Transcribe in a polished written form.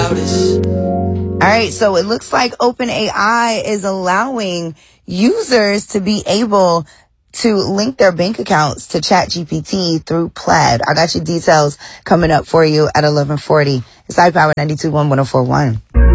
loudest. All right, so it looks like OpenAI is allowing users to be able to link their bank accounts to ChatGPT through Plaid. I got your details coming up for you at 11:40. It's iPower 92.1 104.1.